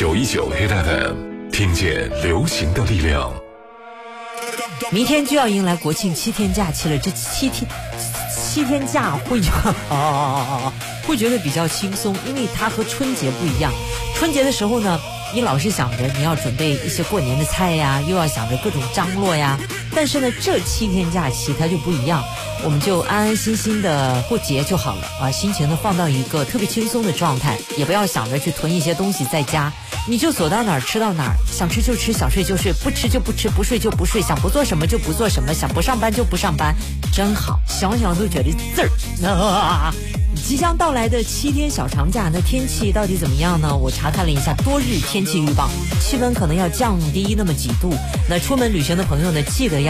919 Hit FM， 听见流行的力量。 明天就要迎来国庆7天假期了，这7天假会觉得比较轻松，因为它和春节不一样。春节的时候呢，你老是想着你要准备一些过年的菜呀，又要想着各种张罗呀。但是呢，这7天假期它就不一样，我们就安安心心的过节就好了啊，心情呢放到一个特别轻松的状态，也不要想着去囤一些东西在家，你就走到哪儿吃到哪儿，想吃就吃，想睡就睡，不吃就不吃，不睡就不睡，想不做什么就不做什么，想不上班就不上班，真好，想想都觉得字儿。即将到来的7天小长假，那天气到底怎么样呢？我查看了一下多日天气预报，气温可能要降低那么几度。那出门旅行的朋友呢，记得要